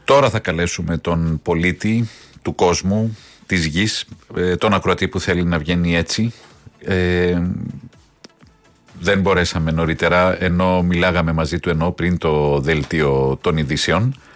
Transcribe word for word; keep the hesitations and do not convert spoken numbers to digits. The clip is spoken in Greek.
Τώρα θα καλέσουμε τον πολίτη του κόσμου, της γης, τον ακροατή που θέλει να βγαίνει έτσι. Ε, δεν μπορέσαμε νωρίτερα, ενώ μιλάγαμε μαζί του ενώ πριν το δελτίο των ειδήσεων.